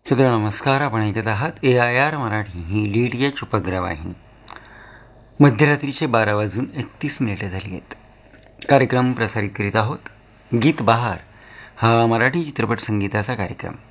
श्रोते नमस्कार. आपण ऐकत आहात AIR मराठी ही DTH उपग्रहवाहिनी. मध्यरात्रीचे 12:31 झाली आहेत. कार्यक्रम प्रसारित करीत आहोत गीत बहार हा मराठी चित्रपट संगीताचा कार्यक्रम.